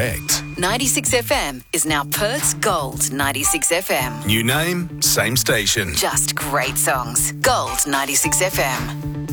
correct. 96 FM is now Perth's Gold 96 FM. New name, same station. Just great songs. Gold 96 FM.